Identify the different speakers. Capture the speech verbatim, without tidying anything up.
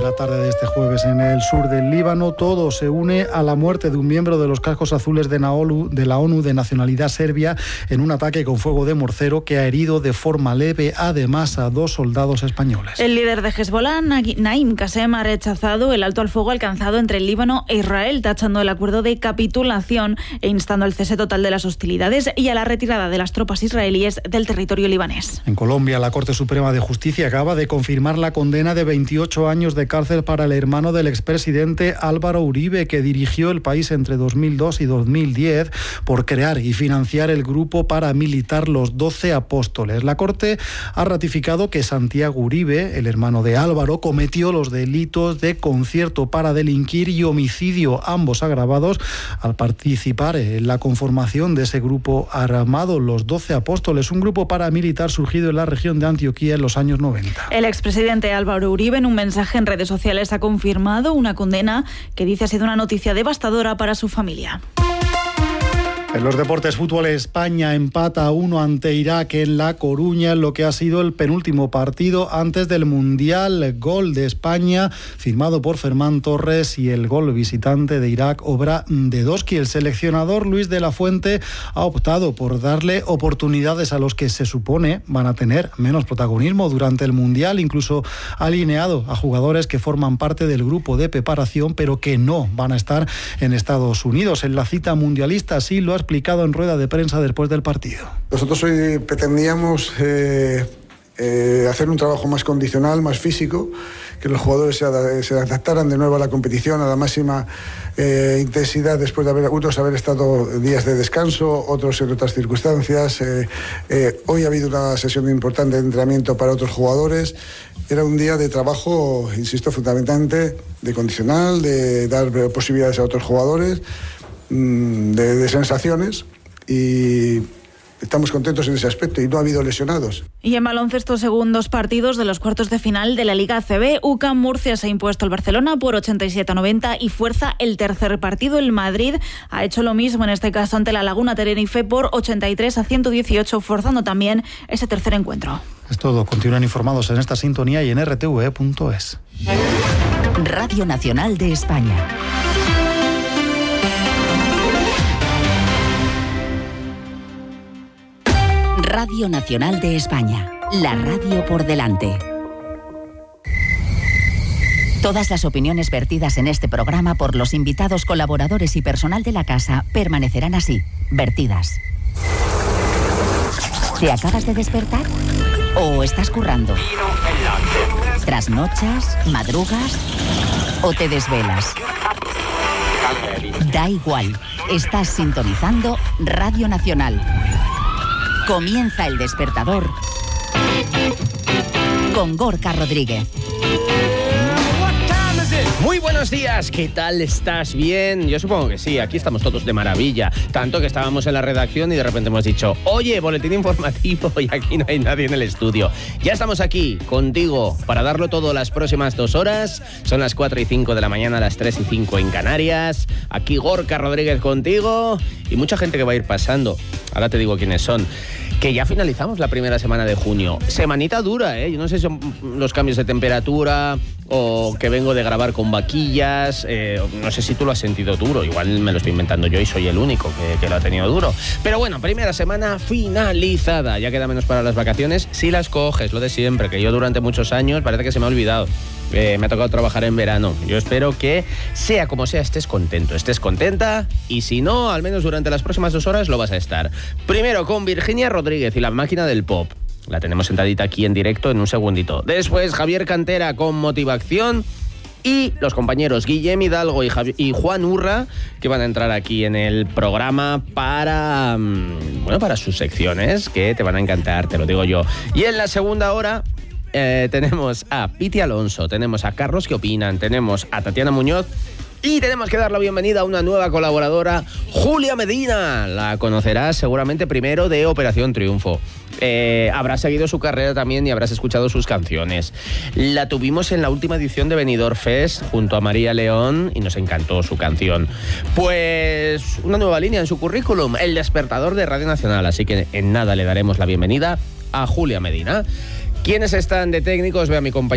Speaker 1: la tarde de este jueves en el sur del Líbano. Todo se une a la muerte de un miembro de los cascos azules de la ONU, de la ONU de nacionalidad serbia en un ataque con fuego de mortero que ha herido de forma leve además a dos soldados españoles.
Speaker 2: El líder de Hezbollah, Naim Qassem, ha rechazado el alto al fuego alcanzado entre el Líbano e Israel, tachando el acuerdo de capitulación e instando al cese total de las hostilidades y a la retirada de las tropas israelíes del territorio libanés.
Speaker 1: En Colombia, la Corte Suprema de Justicia acaba de confirmar la condena de veintiocho años de cárcel para el hermano del expresidente Álvaro Uribe, que dirigió el país entre dos mil dos y dos mil diez por crear y financiar el grupo paramilitar Los Doce Apóstoles. La Corte ha ratificado que Santiago Uribe, el hermano de Álvaro, cometió los delitos de concierto para delinquir y homicidio, ambos agravados, al participar en la conformación de ese grupo armado, Los Doce Apóstoles, un grupo paramilitar surgido en la región de Antioquía en los años noventa.
Speaker 2: El expresidente Álvaro Uribe, en un mensaje en redes sociales, ha confirmado una condena que dice ha sido una noticia devastadora para su familia.
Speaker 1: En los deportes, fútbol, España empata a uno ante Irak en La Coruña en lo que ha sido el penúltimo partido antes del Mundial. Gol de España firmado por Fermán Torres y el gol visitante de Irak, obra de Doski. El seleccionador Luis de la Fuente ha optado por darle oportunidades a los que se supone van a tener menos protagonismo durante el Mundial. Incluso ha alineado a jugadores que forman parte del grupo de preparación pero que no van a estar en Estados Unidos en la cita mundialista. Así lo ha explicado en rueda de prensa después del partido.
Speaker 3: Nosotros hoy pretendíamos eh, eh, hacer un trabajo más condicional, más físico, que los jugadores se, ad- se adaptaran de nuevo a la competición, a la máxima eh, intensidad después de haber, unos haber estado días de descanso, otros en otras circunstancias. Eh, eh, hoy ha habido una sesión importante de entrenamiento para otros jugadores. Era un día de trabajo, insisto, fundamentalmente de condicional, de dar posibilidades a otros jugadores, De, de sensaciones, y estamos contentos en ese aspecto y no ha habido lesionados.
Speaker 2: Y en baloncesto, segundos partidos de los cuartos de final de la Liga A C B. U C A M Murcia se ha impuesto al Barcelona por ochenta y siete a noventa y fuerza el tercer partido. El Madrid ha hecho lo mismo, en este caso ante la Laguna Tenerife, por ochenta y tres a ciento dieciocho, forzando también ese tercer encuentro.
Speaker 1: Es todo. Continúen informados en esta sintonía y en r t v punto es.
Speaker 4: Radio Nacional de España. Radio Nacional de España, la radio por delante. Todas las opiniones vertidas en este programa por los invitados, colaboradores y personal de la casa permanecerán así, vertidas. ¿Te acabas de despertar? ¿O estás currando? ¿Trasnochas? ¿Madrugas? ¿O te desvelas? Da igual, estás sintonizando Radio Nacional. Comienza El Despertador con Gorka Rodríguez.
Speaker 5: Muy buenos días, ¿qué tal? ¿Estás bien? Yo supongo que sí, aquí estamos todos de maravilla. Tanto que estábamos en la redacción y de repente hemos dicho: oye, boletín informativo, y aquí no hay nadie en el estudio. Ya estamos aquí contigo para darlo todo las próximas dos horas. Son las cuatro y cinco de la mañana, las tres y cinco en Canarias. Aquí Gorka Rodríguez contigo y mucha gente que va a ir pasando. Ahora te digo quiénes son. Que ya finalizamos la primera semana de junio. Semanita dura, ¿eh? Yo no sé si son los cambios de temperatura o que vengo de grabar con vaquillas. Eh, no sé si tú lo has sentido duro. Igual me lo estoy inventando yo y soy el único que, que lo ha tenido duro. Pero bueno, primera semana finalizada. Ya queda menos para las vacaciones. Si las coges, lo de siempre, que yo durante muchos años parece que se me ha olvidado. Eh, me ha tocado trabajar en verano. Yo espero que, sea como sea, estés contento, estés contenta, y si no, al menos durante las próximas dos horas lo vas a estar. Primero con Virginia Rodríguez y la máquina del pop. La tenemos sentadita aquí en directo en un segundito. Después Javier Cantera con Motivación y los compañeros Guillem Hidalgo y, Javi- y Juan Urra, que van a entrar aquí en el programa para, bueno, para sus secciones, que te van a encantar, te lo digo yo. Y en la segunda hora Eh, tenemos a Piti Alonso, tenemos a Carlos que opinan, tenemos a Tatiana Muñoz y tenemos que dar la bienvenida a una nueva colaboradora, Julia Medina. La conocerás seguramente primero de Operación Triunfo. Eh, habrás seguido su carrera también y habrás escuchado sus canciones. La tuvimos en la última edición de Benidorm Fest junto a María León y nos encantó su canción. Pues una nueva línea en su currículum, El Despertador de Radio Nacional. Así que en nada le daremos la bienvenida a Julia Medina. ¿Quiénes están de técnicos? Ve a mi compañero